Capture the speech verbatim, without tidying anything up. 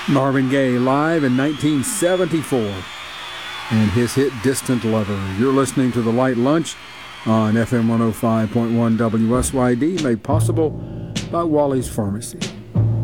Marvin Gaye live in nineteen seventy-four and his hit Distant Lover. You're listening to The Light Lunch on F M one oh five point one W S Y D, made possible by Wally's Pharmacy.